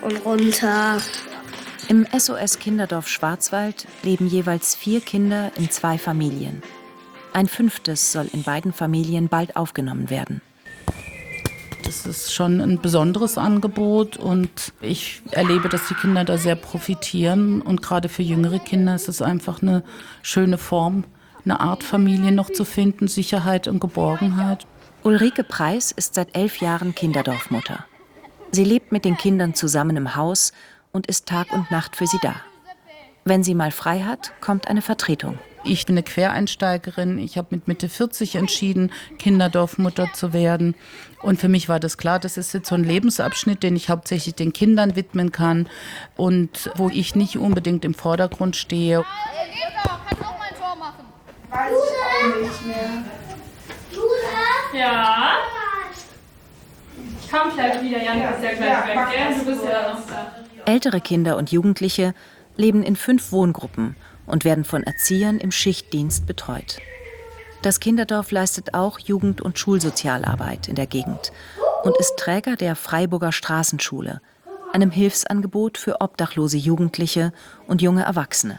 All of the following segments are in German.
und runter. Im SOS Kinderdorf Schwarzwald leben jeweils 4 Kinder in 2 Familien. Ein 5. soll in beiden Familien bald aufgenommen werden. Das ist schon ein besonderes Angebot und ich erlebe, dass die Kinder da sehr profitieren. Und gerade für jüngere Kinder ist es einfach eine schöne Form, eine Art Familie noch zu finden, Sicherheit und Geborgenheit. Ulrike Preis ist seit 11 Jahren Kinderdorfmutter. Sie lebt mit den Kindern zusammen im Haus und ist Tag und Nacht für sie da. Wenn sie mal frei hat, kommt eine Vertretung. Ich bin eine Quereinsteigerin. Ich habe mit Mitte 40 entschieden, Kinderdorfmutter zu werden. Und für mich war das klar, das ist jetzt so ein Lebensabschnitt, den ich hauptsächlich den Kindern widmen kann und wo ich nicht unbedingt im Vordergrund stehe. Kannst auch mal ein Tor machen. Weiß ich auch nicht mehr. Ja. Ich komme gleich wieder, Jan ist ja gleich weg, gell? Du bist ja noch da. Ältere Kinder und Jugendliche leben in 5 Wohngruppen und werden von Erziehern im Schichtdienst betreut. Das Kinderdorf leistet auch Jugend- und Schulsozialarbeit in der Gegend und ist Träger der Freiburger Straßenschule, einem Hilfsangebot für obdachlose Jugendliche und junge Erwachsene.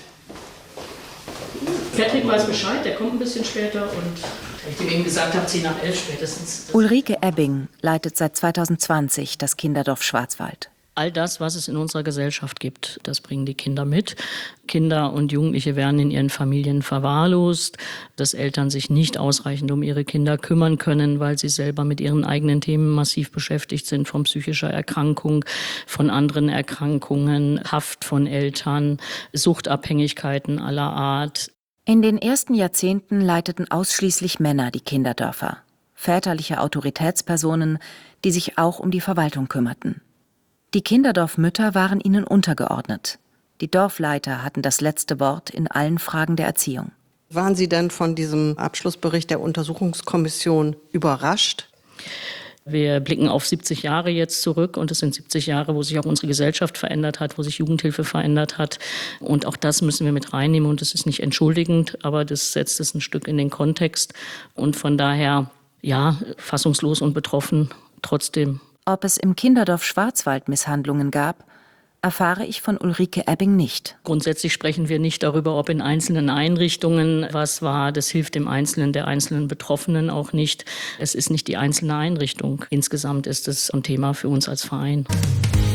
Patrick weiß Bescheid, der kommt ein bisschen später und ich ihm eben gesagt habe, 10 nach 11 spätestens. Ulrike Ebbing leitet seit 2020 das Kinderdorf Schwarzwald. All das, was es in unserer Gesellschaft gibt, das bringen die Kinder mit. Kinder und Jugendliche werden in ihren Familien verwahrlost, dass Eltern sich nicht ausreichend um ihre Kinder kümmern können, weil sie selber mit ihren eigenen Themen massiv beschäftigt sind, von psychischer Erkrankung, von anderen Erkrankungen, Haft von Eltern, Suchtabhängigkeiten aller Art. In den ersten Jahrzehnten leiteten ausschließlich Männer die Kinderdörfer, väterliche Autoritätspersonen, die sich auch um die Verwaltung kümmerten. Die Kinderdorfmütter waren ihnen untergeordnet. Die Dorfleiter hatten das letzte Wort in allen Fragen der Erziehung. Waren Sie denn von diesem Abschlussbericht der Untersuchungskommission überrascht? Wir blicken auf 70 Jahre jetzt zurück und es sind 70 Jahre, wo sich auch unsere Gesellschaft verändert hat, wo sich Jugendhilfe verändert hat. Und auch das müssen wir mit reinnehmen und das ist nicht entschuldigend, aber das setzt es ein Stück in den Kontext. Und von daher, ja, fassungslos und betroffen trotzdem. Ob es im Kinderdorf Schwarzwald Misshandlungen gab, erfahre ich von Ulrike Ebbing nicht. Grundsätzlich sprechen wir nicht darüber, ob in einzelnen Einrichtungen was war. Das hilft dem Einzelnen, der einzelnen Betroffenen auch nicht. Es ist nicht die einzelne Einrichtung. Insgesamt ist es ein Thema für uns als Verein.